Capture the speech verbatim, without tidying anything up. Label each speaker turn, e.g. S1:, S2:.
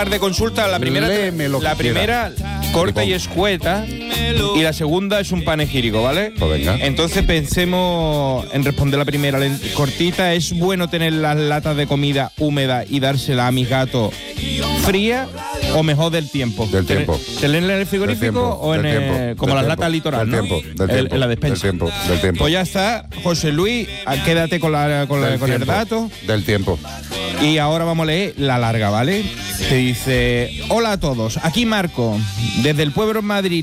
S1: par de consultas. La primera,
S2: Léeme lo que
S1: la primera corta y escueta, y la segunda es un panegírico, ¿vale?
S2: Pues venga.
S1: Entonces pensemos en responder la primera len- cortita. ¿Es bueno tener las latas de comida húmeda y dársela a mis gatos fría o mejor del tiempo?
S2: Del tiempo.
S1: ¿Tenerla en el frigorífico
S2: Del tiempo,
S1: o en
S2: del
S1: el-
S2: tiempo,
S1: como
S2: del
S1: las
S2: tiempo,
S1: latas litoral,
S2: del
S1: ¿no?
S2: tiempo, del
S1: El-
S2: tiempo,
S1: en la despensa.
S2: del tiempo, del tiempo.
S1: Pues ya está, José Luis, ah, quédate con, la, con, la-
S2: Del
S1: con el
S2: tiempo,
S1: dato.
S2: Del tiempo.
S1: Y ahora vamos a leer la larga, ¿vale? Que dice: hola a todos, aquí Marco, desde el pueblo en Madrid.